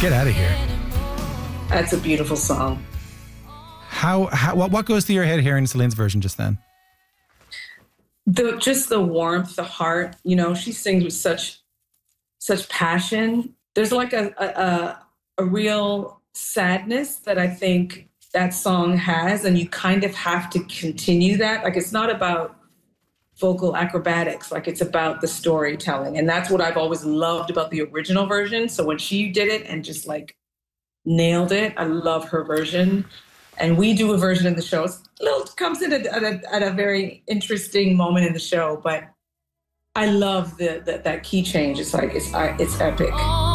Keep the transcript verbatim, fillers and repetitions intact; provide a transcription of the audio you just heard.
Get Out of Here. That's a beautiful song. How, how what, what goes through your head hearing Celine's version just then? The just the warmth, the heart. You know, she sings with such such passion. There's like a a, a real sadness that I think that song has, and you kind of have to continue that. Like, it's not about vocal acrobatics, like it's about the storytelling. And that's what I've always loved about the original version. So when she did it and just like nailed it, I love her version. And we do a version in the show. It's a little comes in at a, at a very interesting moment in the show, but I love the, the that key change. It's like it's it's epic.